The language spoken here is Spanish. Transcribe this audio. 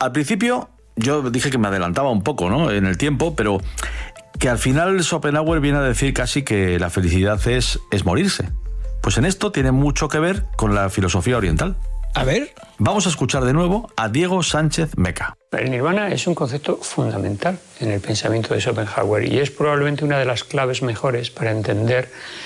Al principio yo dije que me adelantaba un poco, ¿no?, en el tiempo, pero que al final Schopenhauer viene a decir casi que la felicidad es morirse. Pues en esto tiene mucho que ver con la filosofía oriental. A ver. Vamos a escuchar de nuevo a Diego Sánchez Meca. El nirvana es un concepto fundamental en el pensamiento de Schopenhauer y es probablemente una de las claves mejores para entender